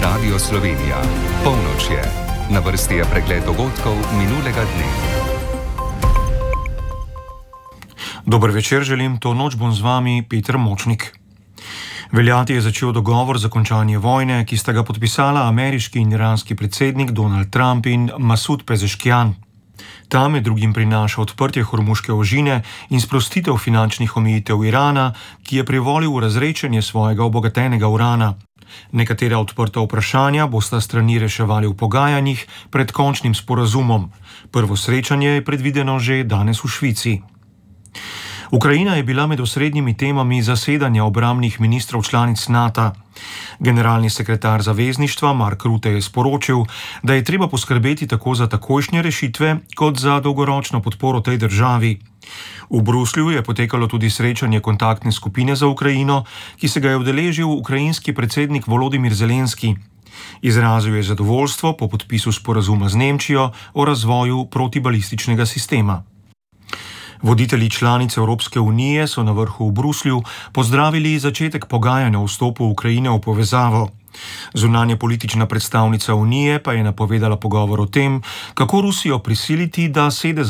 Radio Slovenija. Polnoč je. Na vrsti je pregled dogodkov minulega dne. Dober večer želim, to noč bom z vami Peter Močnik. Veljati je začel dogovor za končanje vojne, ki sta ga podpisala ameriški in iranski predsednik Donald Trump in Masud Pezeškian. Ta med drugim prinaša odprtje Hormuške ožine in sprostitev finančnih omejitev Irana, ki je privolil v razrečenje svojega obogatenega urana. Nekatera odprta vprašanja bosta strani reševali v pogajanjih pred končnim sporazumom. Prvo srečanje je predvideno že danes v Švici. Ukrajina je bila med osrednjimi temami zasedanja obrambnih ministrov članic NATO. Generalni sekretar zavezništva Mark Rutte je sporočil, da je treba poskrbeti tako za takojšnje rešitve, kot za dolgoročno podporo tej državi. V Bruslju je potekalo tudi srečanje kontaktne skupine za Ukrajino, ki se ga je udeležil ukrajinski predsednik Volodimir Zelenski. Izrazil je zadovoljstvo po podpisu sporazuma z Nemčijo o razvoju protibalističnega sistema. Voditelji članic Evropske unije so na vrhu v Bruslju pozdravili začetek pogajanja o vstopu Ukrajine v povezavo. Zunanja politična predstavnica Unije pa je napovedala pogovor o tem, kako Rusijo prisiliti, da sede za